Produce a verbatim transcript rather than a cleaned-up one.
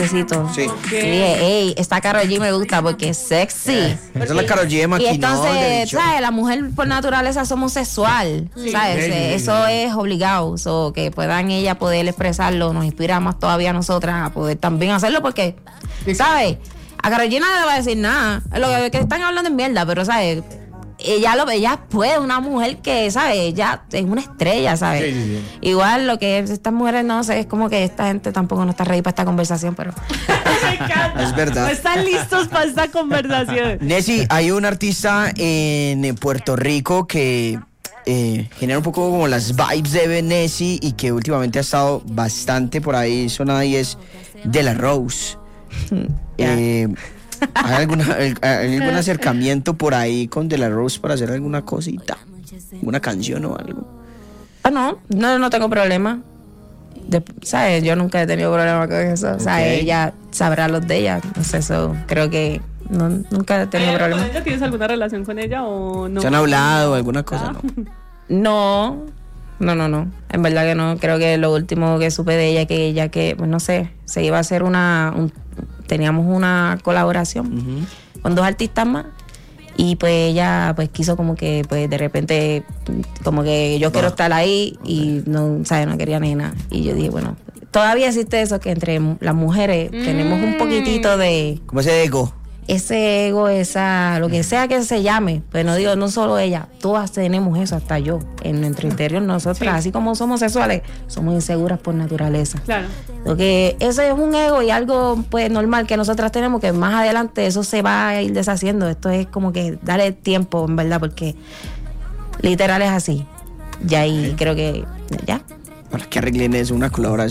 lentecitos. Sí. Y dije, hey, esta Karol G me gusta porque es sexy. Esa es la Karol G de Y maquinón. entonces, ¿sabes? La mujer por naturaleza somos sexual, ¿sabes? Sí, sí, sí, Eso sí. es obligado. So, que puedan ella poder expresarlo, nos inspira más todavía a nosotras a poder también hacerlo porque, ¿sabes? A Karol G nadie le va a decir nada. Lo que, que están hablando es mierda, pero, ¿sabes? Ella lo ella puede, una mujer que, ¿sabes? Ella es una estrella, ¿sabes? Sí, sí, sí. Igual lo que es estas mujeres, no sé, es como que esta gente tampoco no está ready para esta conversación, pero... Me encanta. Es verdad. No están listos para esta conversación. Nessie, hay un artista en Puerto Rico que eh, genera un poco como las vibes de Nessie y que últimamente ha estado bastante por ahí sonada y es De La Rose. Ya. Eh, ¿Hay, alguna, ¿Hay algún acercamiento por ahí con De La Rose para hacer alguna cosita? ¿Una canción o algo? Ah, no, no, no tengo problema. De- ¿Sabes? Yo nunca he tenido problema con eso. O sea, Ok. ella sabrá los de ella. No sé, eso creo que no, nunca he tenido ¿Con problema. ella tienes alguna relación con ella o no? ¿Se han hablado alguna cosa? No. No, no, no, no. En verdad que no. Creo que lo último que supe de ella, que ella que, pues no sé, se iba a hacer una, un- teníamos una colaboración Ujú. con dos artistas más. Y pues ella pues quiso como que pues de repente como que yo quiero estar ahí y no, ¿sabes? No quería ni nada. Y yo dije, bueno, todavía existe eso que entre las mujeres tenemos un poquitito de ¿Cómo ese ego? ese ego, esa, lo que sea que se llame, pues no digo, no solo ella, todas tenemos eso, hasta yo, en nuestro interior, nosotras, así como somos sexuales, somos inseguras por naturaleza. Claro. Lo que eso es un ego y algo pues normal que nosotras tenemos, que más adelante eso se va a ir deshaciendo. Esto es como que darle tiempo, en verdad, porque literal es así. Ya, y creo que ya. Para que arreglen eso, una colaboración.